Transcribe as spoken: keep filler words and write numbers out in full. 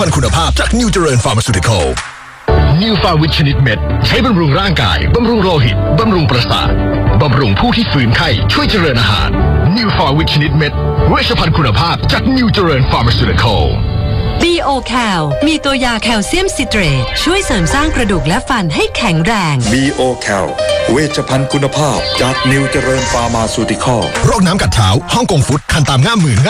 พันคุณภาพจากนิวเจริญฟาร์มาซูติคอลนิวฟาวิชชนิดเม็ดใช้บำรุงร่างกายบำรุงโลหิตบำรุงประสาทบำรุงผู้ที่ฝืนไข้ช่วยเจริญอาหารนิวฟาวิชชนิดเม็ดเวชภัณฑ์คุณภาพจากนิวเจริญฟาร์มาซูติคอลบี โอ แคล มีตัวยาแคลเซียมซิเตรตช่วยเสริมสร้างกระดูกและฟันให้แข็งแรงบี โอ แคล เวชภัณฑ์คุณภาพจากนิวเจริญฟาร์มาซูติคอลโรคน้ำกัดเท้าฮ่องกงฟุตคันตามง่ามมือ